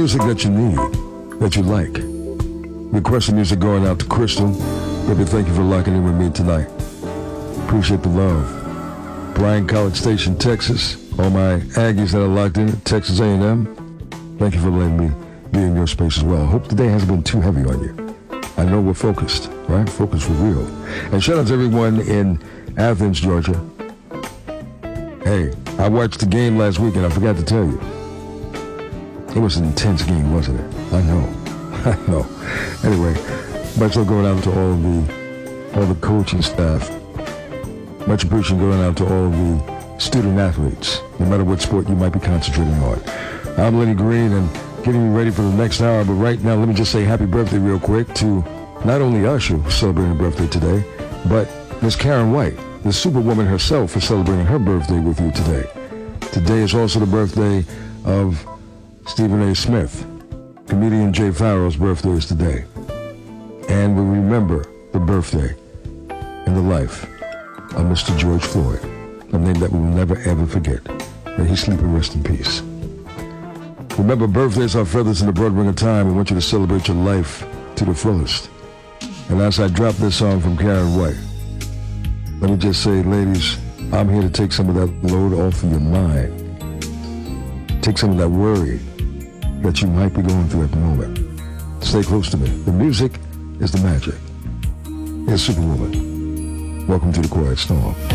music that you need, that you like. Request the music going out to Crystal. Baby, thank you for locking in with me tonight. Appreciate the love. Bryan College Station, Texas. All my Aggies that are locked in, Texas A&M. Thank you for letting me be in your space as well. Hope the day hasn't been too heavy on you. I know we're focused, right? Focused for real. And shout out to everyone in Athens, Georgia. Hey, I watched the game last week and I forgot to tell you. It was an intense game, wasn't it? I know. I know. Anyway, much love going out to all the coaching staff. Much appreciation going out to all the student athletes, no matter what sport you might be concentrating on. I'm Lenny Green and getting you ready for the next hour, but right now let me just say happy birthday real quick to not only Usher celebrating her birthday today, but Miss Karen White, the superwoman herself, for celebrating her birthday with you today. Today is also the birthday of Stephen A. Smith. Comedian Jay Farrell's birthday is today. And we remember the birthday and the life of Mr. George Floyd, a name that we will never ever forget. May he sleep and rest in peace. Remember, birthdays are feathers in the broad ring of time. We want you to celebrate your life to the fullest. And as I drop this song from Karen White, let me just say, ladies, I'm here to take some of that load off of your mind. Take some of that worry that you might be going through at the moment. Stay close to me. The music is the magic. Here's Superwoman. Welcome to the Quiet Storm.